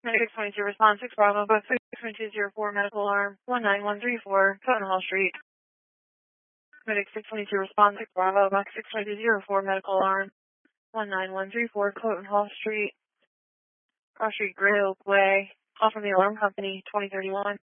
Medic 622 response 6 Bravo, book 62204 medical alarm 19134, Cotton Hall Street. Medic 622 response 6 Bravo, book 62204 medical alarm 19134, Cotton Hall Street. Cross Street Gray Oak Way. Call from the alarm company 2031.